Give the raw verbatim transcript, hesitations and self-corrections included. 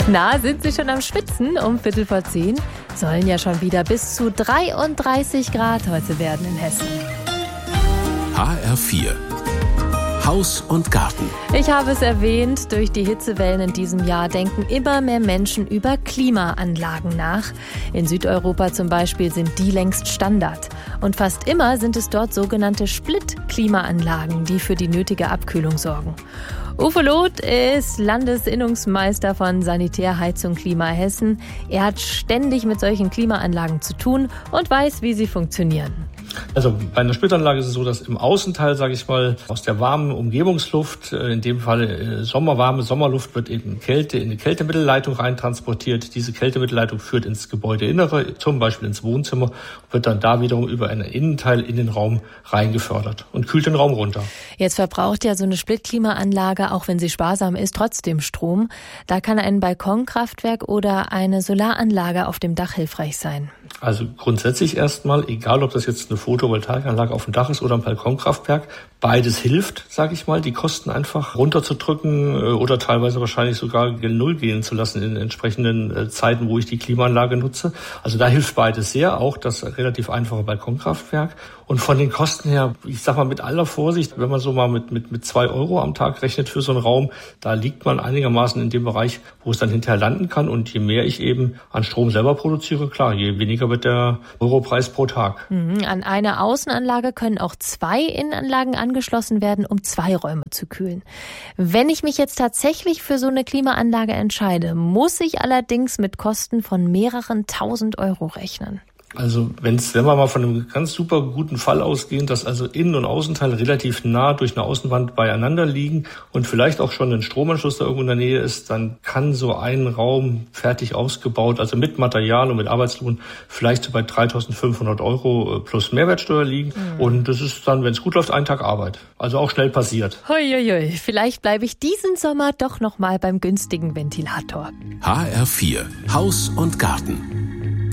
Na, sind Sie schon am Schwitzen? Um Viertel vor zehn sollen ja schon wieder bis zu dreiunddreißig Grad heute werden in Hessen. H R vier Haus und Garten. Ich habe es erwähnt, durch die Hitzewellen in diesem Jahr denken immer mehr Menschen über Klimaanlagen nach. In Südeuropa zum Beispiel sind die längst Standard. Und fast immer sind es dort sogenannte Split-Klimaanlagen, die für die nötige Abkühlung sorgen. Uwe Loth ist Landesinnungsmeister von Sanitär, Heizung, Klima Hessen. Er hat ständig mit solchen Klimaanlagen zu tun und weiß, wie sie funktionieren. Also bei einer Splitanlage ist es so, dass im Außenteil, sage ich mal, aus der warmen Umgebungsluft, in dem Fall sommerwarme Sommerluft, wird eben Kälte in eine Kältemittelleitung reintransportiert. Diese Kältemittelleitung führt ins Gebäudeinnere, zum Beispiel ins Wohnzimmer, wird dann da wiederum über einen Innenteil in den Raum reingefördert und kühlt den Raum runter. Jetzt verbraucht ja so eine Splitklimaanlage, auch wenn sie sparsam ist, trotzdem Strom. Da kann ein Balkonkraftwerk oder eine Solaranlage auf dem Dach hilfreich sein. Also grundsätzlich erstmal, egal ob das jetzt eine Photovoltaikanlage auf dem Dach ist oder ein Balkonkraftwerk, beides hilft, sage ich mal, die Kosten einfach runterzudrücken oder teilweise wahrscheinlich sogar gen Null gehen zu lassen in entsprechenden Zeiten, wo ich die Klimaanlage nutze. Also da hilft beides sehr, auch das relativ einfache Balkonkraftwerk. Und von den Kosten her, ich sag mal mit aller Vorsicht, wenn man so mal mit mit mit zwei Euro am Tag rechnet für so einen Raum, da liegt man einigermaßen in dem Bereich, wo es dann hinterher landen kann. Und je mehr ich eben an Strom selber produziere, klar, je weniger wird der Europreis pro Tag. Mhm, an eine Außenanlage können auch zwei Innenanlagen angeschlossen werden, um zwei Räume zu kühlen. Wenn ich mich jetzt tatsächlich für so eine Klimaanlage entscheide, muss ich allerdings mit Kosten von mehreren tausend Euro rechnen. Also wenn's, wenn wir mal von einem ganz super guten Fall ausgehen, dass also Innen- und Außenteil relativ nah durch eine Außenwand beieinander liegen und vielleicht auch schon ein Stromanschluss da irgendwo in der Nähe ist, dann kann so ein Raum fertig ausgebaut, also mit Material und mit Arbeitslohn, vielleicht so bei dreitausendfünfhundert Euro plus Mehrwertsteuer liegen. Mhm. Und das ist dann, wenn es gut läuft, ein Tag Arbeit. Also auch schnell passiert. Huiuiui, vielleicht bleibe ich diesen Sommer doch noch mal beim günstigen Ventilator. H R vier Haus und Garten.